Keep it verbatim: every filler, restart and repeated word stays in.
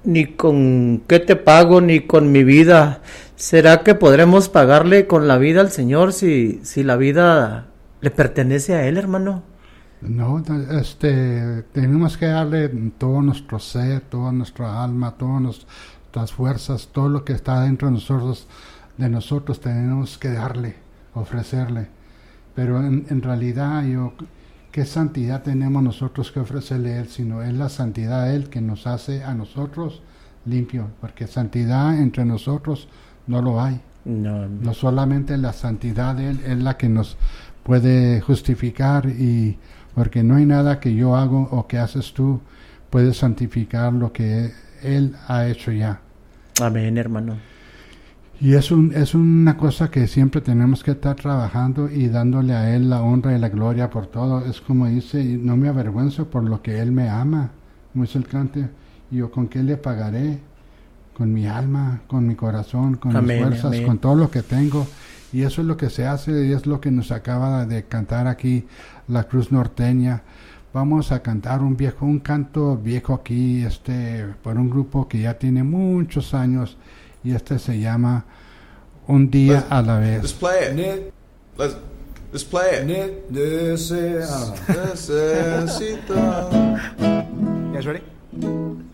ni con qué te pago, ni con mi vida. ¿Será que podremos pagarle con la vida al Señor si, si la vida le pertenece a Él, hermano? No, este, tenemos que darle todo nuestro ser, toda nuestra alma, todas nuestras fuerzas, todo lo que está dentro de nosotros, de nosotros tenemos que darle, ofrecerle. Pero en, en realidad, yo, ¿qué santidad tenemos nosotros que ofrecerle a Él? Sino es la santidad de Él que nos hace a nosotros limpio, porque santidad entre nosotros no lo hay. No, no solamente la santidad de Él es la que nos puede justificar, y porque no hay nada que yo hago o que haces tú puede santificar lo que Él ha hecho ya. Amén, hermano. Y es, un, es una cosa que siempre tenemos que estar trabajando y dándole a Él la honra y la gloria por todo. Es como dice, no me avergüenzo por lo que Él me ama. Como dice el cante, y yo con qué le pagaré, con mi alma, con mi corazón, con amén, mis fuerzas, amén. Con todo lo que tengo. Y eso es lo que se hace y es lo que nos acaba de cantar aquí la Cruz Norteña. Vamos a cantar un viejo, un canto viejo aquí, este, por un grupo que ya tiene muchos años, y este se llama Un día let's, a la vez. Let's play it. Need, let's, let's play it. Need desea. Necesito. You guys ready?